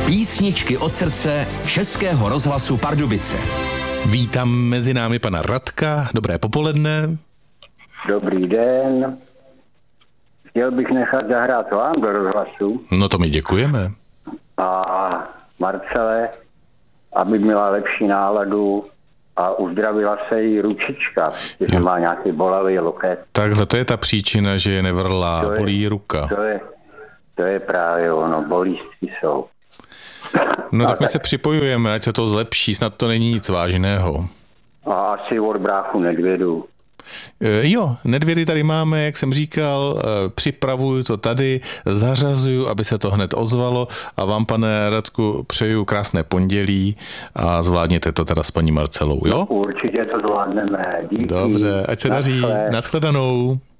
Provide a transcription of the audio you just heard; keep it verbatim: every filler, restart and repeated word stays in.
Písničky od srdce Českého rozhlasu Pardubice. Vítám mezi námi pana Radka. Dobré popoledne. Dobrý den. Chtěl bych nechat zahrát vám do rozhlasu. No to my děkujeme. A Marcele, aby měla lepší náladu a uzdravila se jí ručička, že má nějaký bolavý loket. Takhle, to je ta příčina, že je nevrlá, To je- bolí ruka. To je, to je právě ono, bolístky jsou. No A tak my tak- se připojujeme, ať se to zlepší, snad to není nic vážného. A asi od bráchu Nedvědu. E, jo, nedvědy tady máme, jak jsem říkal, e, připravuju to tady, zařazuju, aby se to hned ozvalo a vám, pane Radku, přeju krásné pondělí a zvládněte to teda s paní Marcelou, jo? Určitě to zvládneme. Díky. Dobře, ať se daří. Naschle. Naschledanou.